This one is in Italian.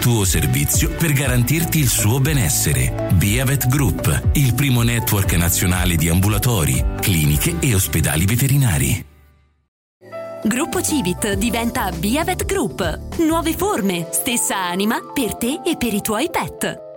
tuo servizio per garantirti il suo benessere. Biavet Group, il primo network nazionale di ambulatori, cliniche e ospedali veterinari. Gruppo Civit diventa Biavet Group. Nuove forme, stessa anima per te e per i tuoi pet.